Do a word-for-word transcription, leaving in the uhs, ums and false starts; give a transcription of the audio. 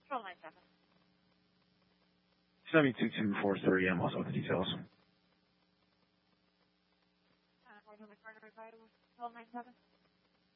Control nine seven. seven two two four three, I'm also with the details. Uh, we're going to Carter Control nine seven.